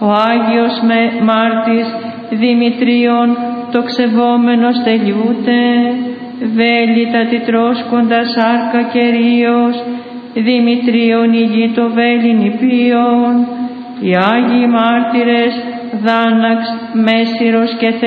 ο Άγιος Μάρτης Δημητρίων το ξεβόμενος τελειούται, βέλητα τιτρώσκοντα σάρκα Κυρίως, Δημητρίων ηγείτο βέλην υπείων, οι Άγιοι Μάρτυρες Δάναξ, Μέσηρος και